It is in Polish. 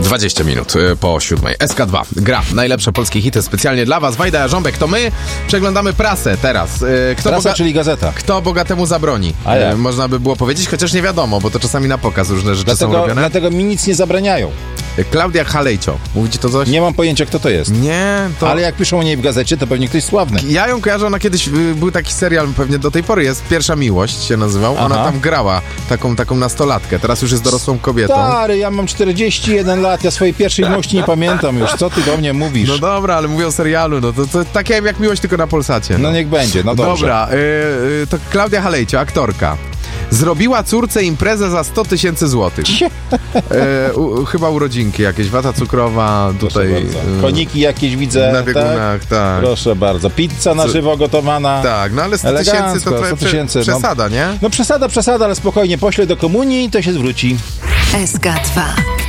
20 minut po 7. SK2 gra najlepsze polskie hity specjalnie dla was. Wajda Jarząbek, to my przeglądamy prasę teraz. Prasa, czyli gazeta. Kto bogatemu zabroni? Można by było powiedzieć, chociaż nie wiadomo, bo to czasami na pokaz różne rzeczy są robione. Dlatego mi nic nie zabraniają. Klaudia Halejcio. Mówicie to coś? Nie mam pojęcia, kto to jest. Nie, to... Ale jak piszą o niej w gazecie, to pewnie ktoś sławny. Ja ją kojarzę, ona kiedyś, był taki serial, pewnie do tej pory jest, Pierwsza Miłość się nazywał. Aha. Ona tam grała taką nastolatkę. Teraz już jest dorosłą kobietą. Stary, ja mam 41 lat, ja swojej pierwszej miłości nie pamiętam już. Co ty do mnie mówisz? No dobra, ale mówię o serialu, no to takie jak Miłość, tylko na Polsacie. No niech będzie, no dobrze. Dobra, to Klaudia Halejcio, aktorka. Zrobiła córce imprezę za 100 000 złotych. Chyba urodzinki jakieś, wata cukrowa, tutaj... Koniki jakieś widzę, na biegunach, tak. Proszę bardzo. Pizza na żywo gotowana. Tak, no ale 100 000 to trochę przesada, nie? No przesada, ale spokojnie, poślę do komunii i to się zwróci. SK2